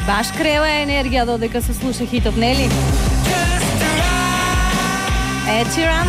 баш крева енергија додека се слуша хитот, нели? Ed Sheeran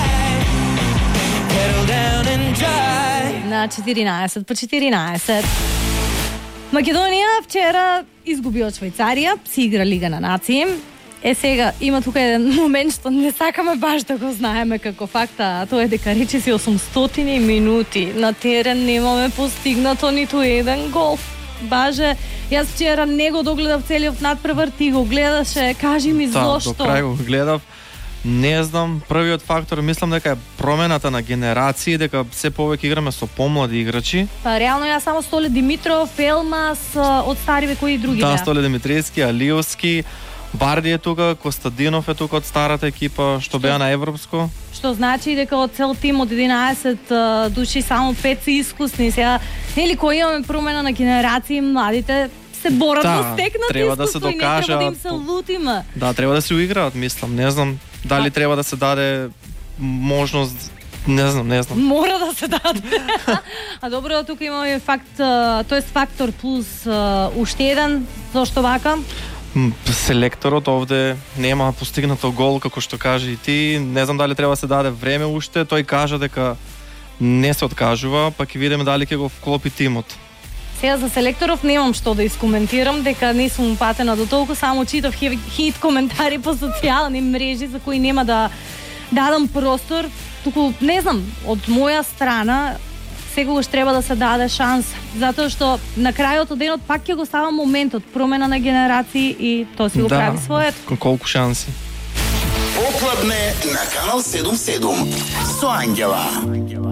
на 14 по 14. Македонија вчера изгуби од Швајцарија, си игра Лига на нации. Сега има тука еден момент што не сакаме баш да го знаеме како факта, а тоа е дека речиси 800 минути на терен немаме постигнато ниту еден гол. Баже, јас вчера не го догледав целиот надпревар, ти го гледаше, кажи ми зошто. До крај го гледав. Не знам, првиот фактор, мислам дека е промената на генерации, дека се повеќе играме со помлади играчи. Па реално ја само Столе Димитров, Елмас, од стариве кои и други. Да, Столе Димитриевски, Алиевски, Барди е тука, Костадинов е тука од старата екипа што беа на европско. Што значи дека од цел тим од 11 души само 5 се искусни. Сега, нели кој имаме промена на генерации, младите се борат да стекнат треба да се докажа, и не треба да им се лутиме. Да, треба да се уиграат, мислам. Не знам дали треба да се даде можност, не знам. Мора да се даде. А добро, тука имаме фактор плюс уште еден, зошто вака? Селекторот овде нема постигнато гол, како што кажи и ти. Не знам дали треба да се даде време уште. Тој кажа дека не се откажува, па ќе видиме дали ќе го вклопи тимот. Сега за селекторов немам што да искоментирам, дека не сум упатена до толку, само читав хит коментари по социјални мрежи за кои нема да дадам простор. Туку, не знам, од моја страна секогаш треба да се даде шанса, затоа што на крајот од денот пак ќе го става моментот, промена на генерации и тоа си го прави своето. Колку шанси. Попладне на Канал 77 со Ангела.